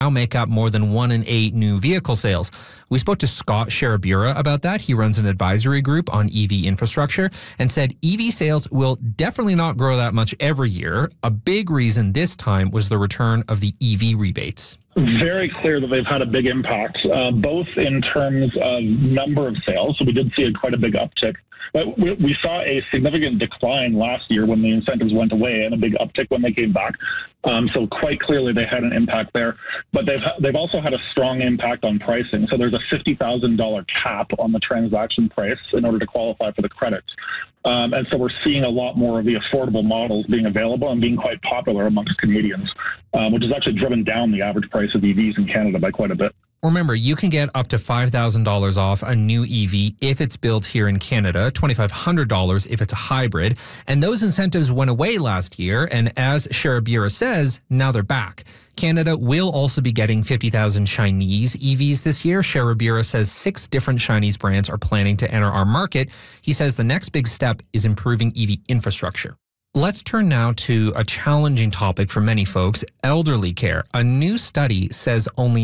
now make up more than 1 in 8 new vehicle sales. We spoke to Scott Sharabura about that. He runs an advisory group on EV infrastructure and said EV sales will definitely not grow that much every year. A big reason this time was the return of the EV rebates. Very clear that they've had a big impact, both in terms of number of sales. So we did see quite a big uptick. But we saw a significant decline last year when the incentives went away and a big uptick when they came back. So quite clearly they had an impact there. But they've also had a strong impact on pricing. So there's a $50,000 cap on the transaction price in order to qualify for the credits. And so we're seeing a lot more of the affordable models being available and being quite popular amongst Canadians, which has actually driven down the average price of EVs in Canada by quite a bit. Remember, you can get up to $5,000 off a new EV if it's built here in Canada, $2,500 if it's a hybrid. And those incentives went away last year. And as Sharabura says, now they're back. Canada will also be getting 50,000 Chinese EVs this year. Sharabura says 6 different Chinese brands are planning to enter our market. He says the next big step is improving EV infrastructure. Let's turn now to a challenging topic for many folks, elderly care. A new study says only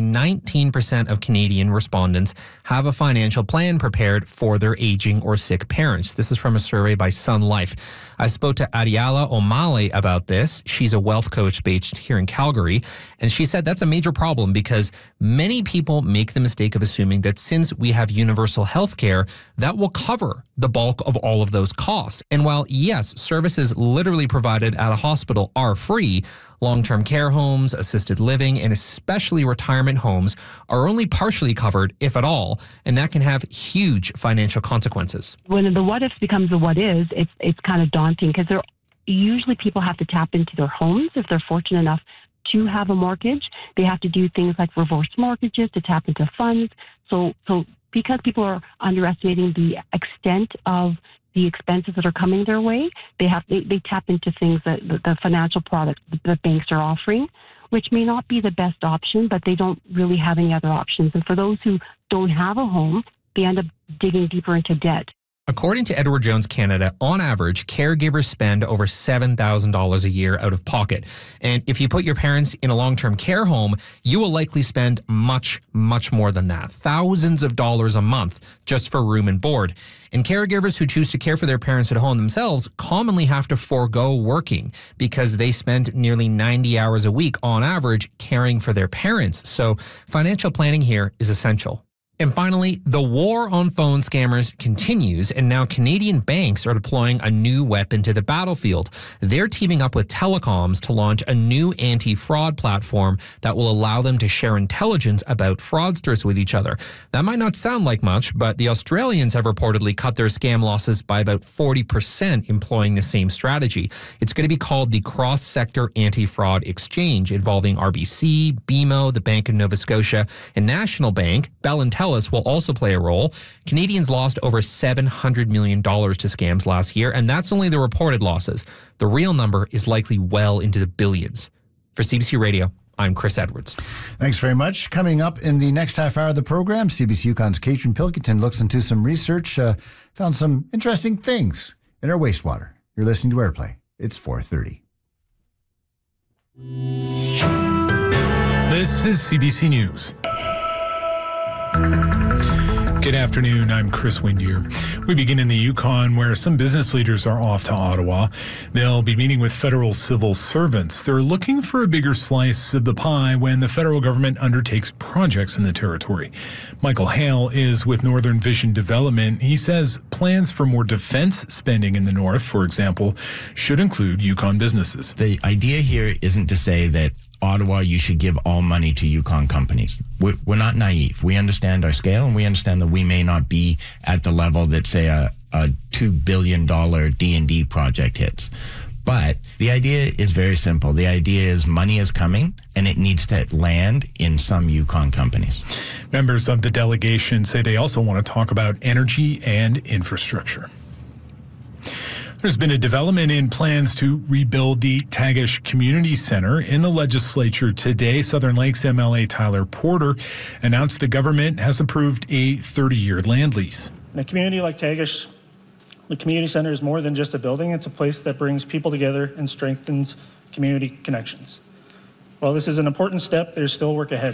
19% of Canadian respondents have a financial plan prepared for their aging or sick parents. This is from a survey by Sun Life. I spoke to Adiala O'Malley about this. She's a wealth coach based here in Calgary, and she said that's a major problem because many people make the mistake of assuming that since we have universal health care, that will cover the bulk of all of those costs. And while, yes, services literally provided at a hospital are free, long-term care homes, assisted living, and especially retirement homes are only partially covered, if at all, and that can have huge financial consequences. When the what-ifs becomes the what-is, it's kind of daunting because usually people have to tap into their homes if they're fortunate enough to have a mortgage. They have to do things like reverse mortgages to tap into funds. So because people are underestimating the extent of the expenses that are coming their way, they tap into things that the financial products that banks are offering, which may not be the best option, but they don't really have any other options. And for those who don't have a home, they end up digging deeper into debt. According to Edward Jones Canada, on average, caregivers spend over $7,000 a year out of pocket. And if you put your parents in a long-term care home, you will likely spend much, much more than that. Thousands of dollars a month just for room and board. And caregivers who choose to care for their parents at home themselves commonly have to forego working because they spend nearly 90 hours a week on average caring for their parents. So financial planning here is essential. And finally, the war on phone scammers continues, and now Canadian banks are deploying a new weapon to the battlefield. They're teaming up with telecoms to launch a new anti-fraud platform that will allow them to share intelligence about fraudsters with each other. That might not sound like much, but the Australians have reportedly cut their scam losses by about 40% employing the same strategy. It's going to be called the Cross-Sector Anti-Fraud Exchange, involving RBC, BMO, the Bank of Nova Scotia, and National Bank. Bell and Telus will also play a role. Canadians lost over $700 million to scams last year, and that's only the reported losses. The real number is likely well into the billions. For CBC Radio, I'm Chris Edwards. Thanks very much. Coming up in the next half hour of the program, CBC Yukon's Catherine Pilkington looks into some research, found some interesting things in our wastewater. You're listening to Airplay. It's 4:30. This is CBC News. Good afternoon, I'm Chris Windier. We begin in the Yukon, where some business leaders are off to Ottawa. They'll be meeting with federal civil servants. They're looking for a bigger slice of the pie when the federal government undertakes projects in the territory. Michael Hale is with Northern Vision Development. He says plans for more defense spending in the north, for example, should include Yukon businesses. The idea here isn't to say that Ottawa, you should give all money to Yukon companies. We're not naive. We understand our scale, and we understand that we may not be at the level that, say, a $2 billion D&D project hits. But the idea is very simple. The idea is money is coming, and it needs to land in some Yukon companies. Members of the delegation say they also want to talk about energy and infrastructure. There's been a development in plans to rebuild the Tagish Community Center in the legislature today. Southern Lakes MLA Tyler Porter announced the government has approved a 30-year land lease. In a community like Tagish, the community center is more than just a building. It's a place that brings people together and strengthens community connections. While this is an important step, there's still work ahead.